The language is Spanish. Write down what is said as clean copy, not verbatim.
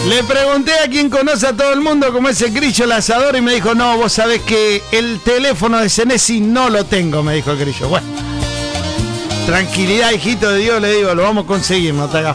Le pregunté a quien conoce a todo el mundo como es el Grillo el asador y me dijo, no, vos sabés que el teléfono de Senesi no lo tengo, me dijo el Grillo. Bueno, tranquilidad, hijito de Dios, le digo, lo vamos a conseguir, no te hagas